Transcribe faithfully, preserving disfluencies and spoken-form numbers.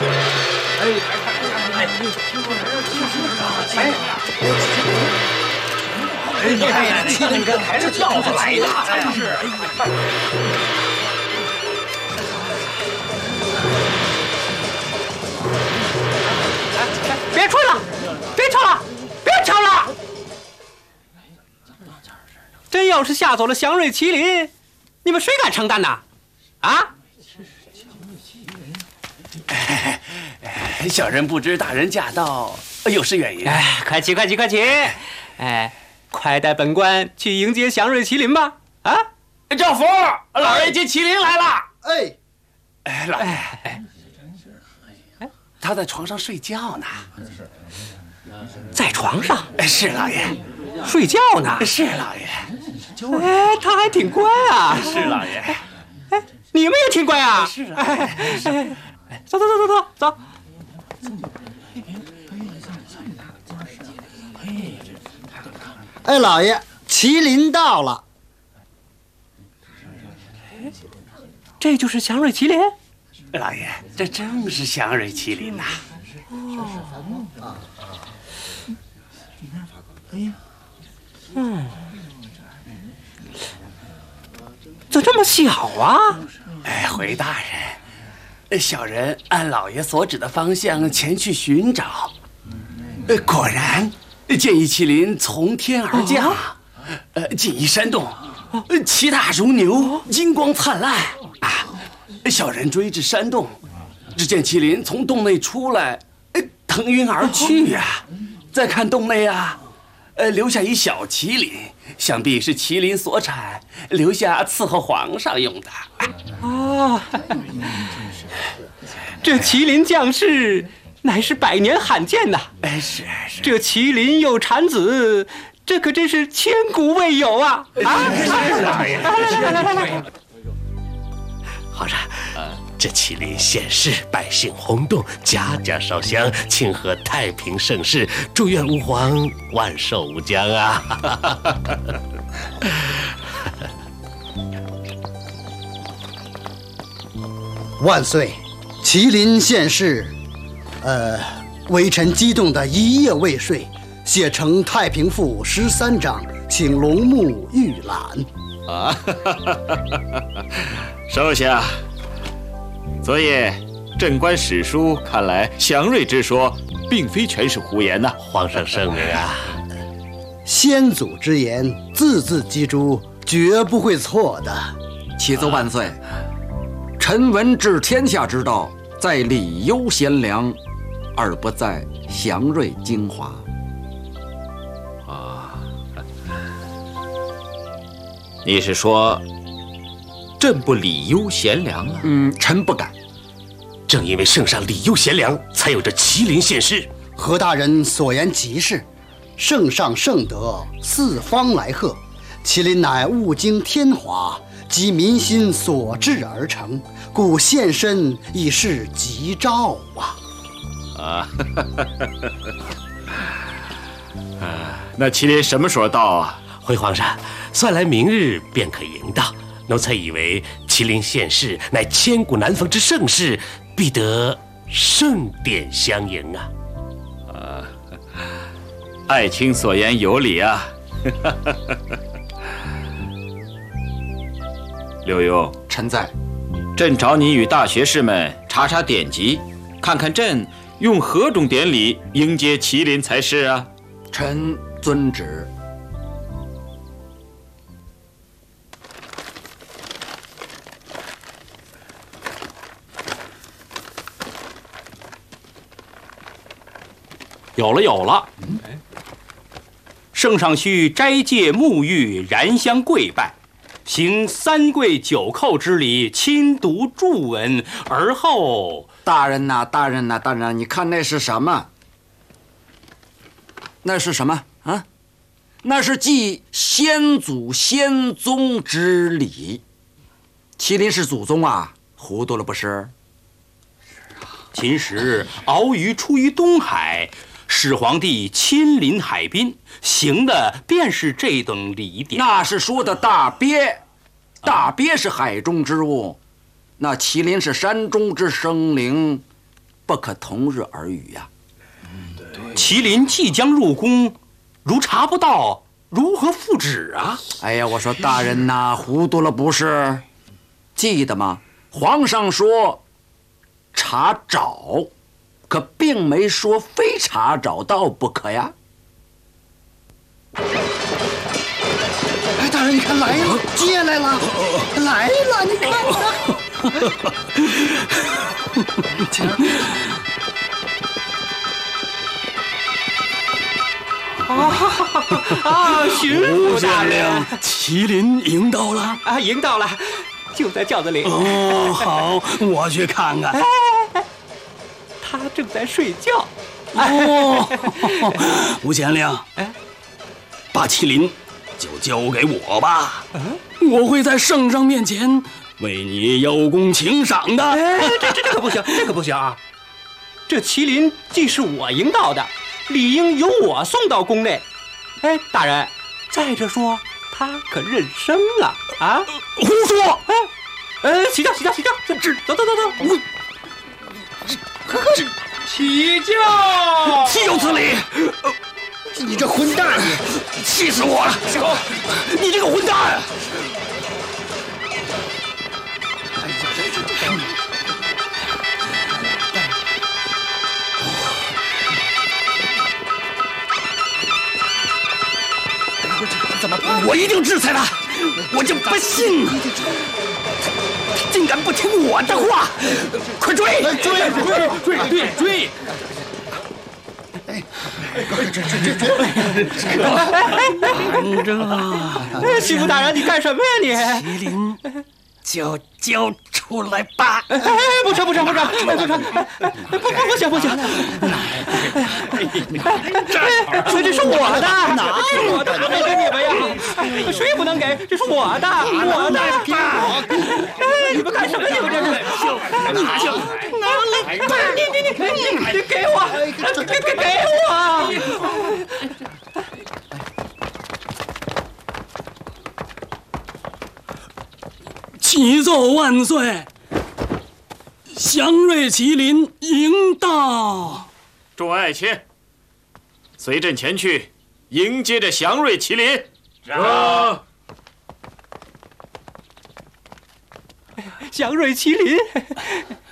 哎哎哎！你看呀，麒麟跟抬着轿子来的，真是哎！ 别吹了，别吵了，别吵了！真要是吓走了祥瑞麒麟，你们谁敢承担呐？啊？ 哎哎，小人不知大人驾到，有失远迎。 哎，快起，快起，快起！哎，快带本官去迎接祥瑞麒麟吧！啊， 赵福，老爷接麒麟来了。 哎， 哎，老爷，哎，他在床上睡觉呢。 在床上？ 哎，是老爷。 睡觉呢？ 是老爷。 哎，他还挺乖啊。 是老爷。 哎，你们也挺乖啊。 是啊。哎， 走走走走走走。 哎，老爷，麒麟到了。 这就是祥瑞麒麟？ 老爷，这正是祥瑞麒麟呐。 哦。 嗯。怎么这么小啊？ 哎，回大人，小人按老爷所指的方向前去寻找，果然见一麒麟从天而降，呃，进一山洞，其大如牛，金光灿烂啊！小人追至山洞，只见麒麟从洞内出来，腾云而去呀、啊。再看洞内啊，呃，留下一小麒麟，想必是麒麟所产，留下伺候皇上用的。 啊，这麒麟降世乃是百年罕见呐！ 哎，是是， 这麒麟又产子，这可真是千古未有啊！啊， 是老爷， 来来来来来， 皇上，这麒麟现世，百姓轰动，家家烧香，庆贺太平盛世，祝愿吾皇万寿无疆啊！ 万岁！麒麟现世，呃，微臣激动的一夜未睡，写成《太平赋》十三章，请龙目预览。 啊，收下。昨夜朕观史书，看来祥瑞之说并非全是胡言呐、啊。 皇上圣明啊！ 先祖之言，字字玑珠，绝不会错的。 启奏万岁，臣闻治天下之道，在理优贤良，而不在祥瑞精华。 啊，你是说朕不理优贤良啊？ 嗯，臣不敢。 正因为圣上理优贤良，才有这麒麟现世。 何大人所言极是，圣上圣德，四方来贺。麒麟乃物经天华，及民心所至而成，故现身已是吉兆啊！ 啊，啊，那麒麟什么时候到啊？ 回皇上，算来明日便可迎到。奴才以为麒麟现世乃千古难逢之盛事，必得盛典相迎啊！ 啊，爱卿所言有理啊！刘墉， 臣在。 朕找你与大学士们查查典籍，看看朕用何种典礼迎接麒麟才是啊！ 臣遵旨。 有了有了，圣上须斋戒沐浴，燃香跪拜，行三跪九叩之礼，亲读祝文，而后。 大人呐、啊，大人呐、啊，大人，你看那是什么？那是什么啊？那是祭先祖先宗之礼。麒麟是祖宗啊，糊涂了不是？ 秦时鳌鱼出于东海。始皇帝亲临海滨，行的便是这等礼典。 那是说的大鳖，大鳖是海中之物，那麒麟是山中之生灵， 不可同日而语呀、 啊。麒麟即将入宫，如查不到，如何复旨啊？ 哎呀，我说大人呐，糊涂了不是？记得吗？皇上说查找，可并没说非查找到不可呀。 哎，大人，你看来了，接来了，来了，你看。 啊，巡抚大人， 麒麟迎到了啊，迎到了，就在轿子里。 哦，好，我去看看。 他正在睡觉。 哦，吴县令，哎，把麒麟就交给我吧，我会在圣上面前为你邀功请赏的。 哎，这这这可不行，这可不行啊！这麒麟既是我迎到的，理应由我送到宫内。哎，大人，再者说，他可认生了啊！ 胡说！ 哎，呃，起轿，起轿，起轿，这走走走走。这起轿， 岂有此理！ 你这混蛋，你气死我了！你这个混蛋！ 哎呀，这这这！怎么？ 我一定制裁他！我就不信，竟敢不听我的话！快追！ 追追追追追！ 哎， 这这这这！ 看着， 巡抚大人，你干什么呀你？ 麒麟就交出来吧！ 哎，不成不成不成，不成，不不不行不行！这这是我的，哪是我的？不给你们呀！谁也不能给，这是我的，我的！哎，你们干什么？你们这是？你就拿来！你你你你你给我！给给给我！ 启奏万岁！祥瑞麒麟迎到。 众爱卿，随朕前去迎接着祥瑞麒麟。 是。祥瑞麒麟。